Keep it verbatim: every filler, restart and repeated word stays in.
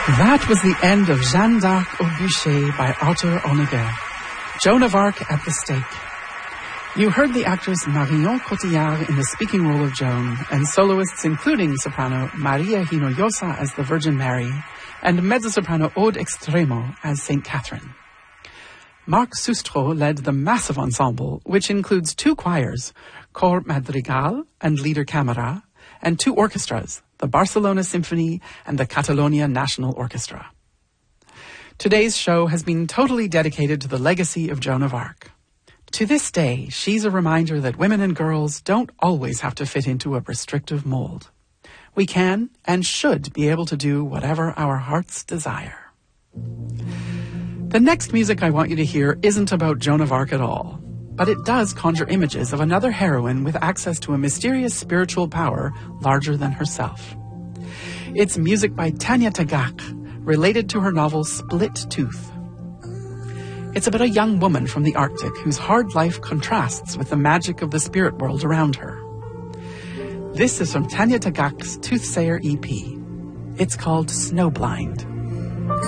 That was the end of Jeanne d'Arc au bûcher by Arthur Honegger. Joan of Arc at the stake. You heard the actress Marion Cotillard in the speaking role of Joan, and soloists including soprano Maria Hinojosa as the Virgin Mary, and mezzo-soprano Aude Extremo as Saint Catherine. Marc Sustro led the massive ensemble, which includes two choirs, Cor Madrigal and Lieder Camera, and two orchestras, the Barcelona Symphony and the Catalonia National Orchestra. Today's show has been totally dedicated to the legacy of Joan of Arc. To this day, she's a reminder that women and girls don't always have to fit into a restrictive mold. We can and should be able to do whatever our hearts desire. The next music I want you to hear isn't about Joan of Arc at all, but it does conjure images of another heroine with access to a mysterious spiritual power larger than herself. It's music by Tanya Tagaq, related to her novel Split Tooth. It's about a young woman from the Arctic whose hard life contrasts with the magic of the spirit world around her. This is from Tanya Tagaq's Toothsayer E P. It's called Snowblind.